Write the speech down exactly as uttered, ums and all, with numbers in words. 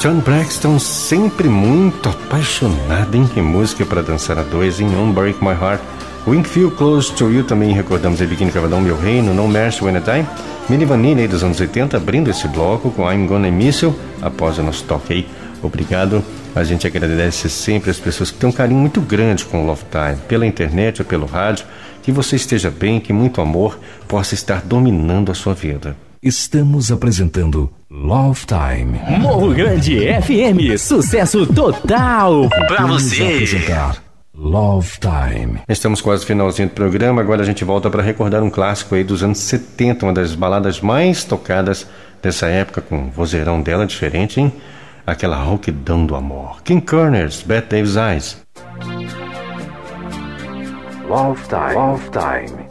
Toni Braxton, sempre muito apaixonada em música para dançar a dois, em Don't Break My Heart. Wing Feel Close to You, também recordamos em Biquíni Cavadão, Meu Reino, No Mercy When I Die. Milli Vanilli aí dos anos oitenta, abrindo esse bloco com I'm Gonna Miss You, após o nosso toque aí. Obrigado, a gente agradece sempre as pessoas que têm um carinho muito grande com o Love Time, pela internet ou pelo rádio. Que você esteja bem, que muito amor possa estar dominando a sua vida. Estamos apresentando Love Time. Morro Grande F M, sucesso total pra você. Apresentar Love Time. Estamos quase no finalzinho do programa, agora a gente volta para recordar um clássico aí dos anos setenta, uma das baladas mais tocadas dessa época, com um vozeirão dela diferente, hein? Aquela rouquidão do amor. King Corners, Bette Davis Eyes. Love Time. Love Time.